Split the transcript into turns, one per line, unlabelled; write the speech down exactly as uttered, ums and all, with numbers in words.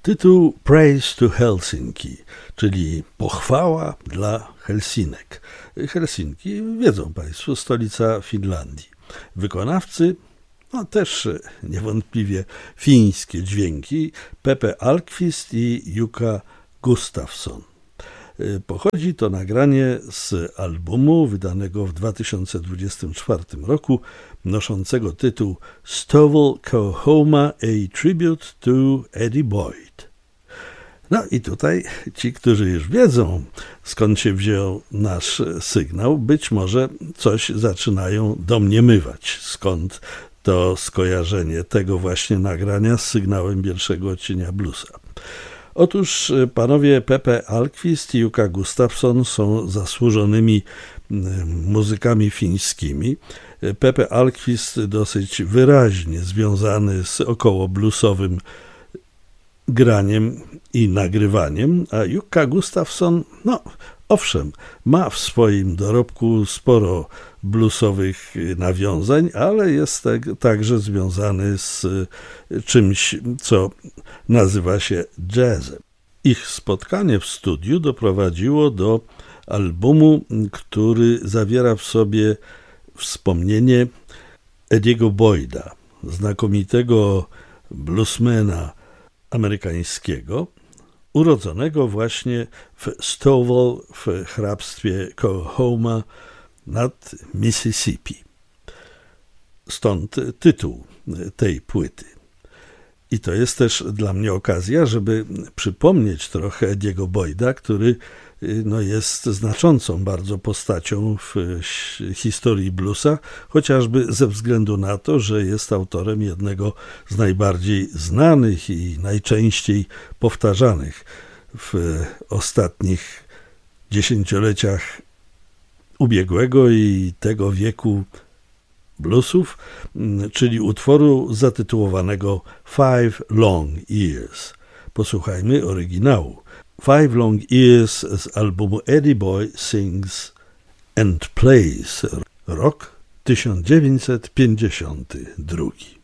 Tytuł Praise to Helsinki, czyli pochwała dla Helsinek. Helsinki, wiedzą Państwo, stolica Finlandii. Wykonawcy, no też niewątpliwie fińskie dźwięki, Pepe Alkvist i Jukka Gustafsson. Pochodzi to nagranie z albumu wydanego w dwa tysiące dwudziestym czwartym roku, noszącego tytuł Stowell Kohoma A Tribute to Eddie Boyd. No i tutaj ci, którzy już wiedzą, skąd się wziął nasz sygnał, być może coś zaczynają domniemywać, skąd to skojarzenie tego właśnie nagrania z sygnałem pierwszego odcienia bluesa. Otóż panowie Pepe Alkvist i Jukka Gustafsson są zasłużonymi muzykami fińskimi. Pepe Alkvist dosyć wyraźnie związany z około bluesowym graniem i nagrywaniem, a Jukka Gustafsson, no owszem, ma w swoim dorobku sporo bluesowych nawiązań, ale jest tak, także związany z czymś, co nazywa się jazzem. Ich spotkanie w studiu doprowadziło do albumu, który zawiera w sobie wspomnienie Eddiego Boyda, znakomitego bluesmana amerykańskiego, urodzonego właśnie w Stowell w hrabstwie Coahoma nad Mississippi. Stąd tytuł tej płyty. I to jest też dla mnie okazja, żeby przypomnieć trochę Eddiego Boyda, który no, jest znaczącą bardzo postacią w historii bluesa, chociażby ze względu na to, że jest autorem jednego z najbardziej znanych i najczęściej powtarzanych w ostatnich dziesięcioleciach ubiegłego i tego wieku bluesów, czyli utworu zatytułowanego Five Long Years. Posłuchajmy oryginału. Five Long Years z albumu Eddie Boy Sings and Plays, rok tysiąc dziewięćset pięćdziesiąty drugi.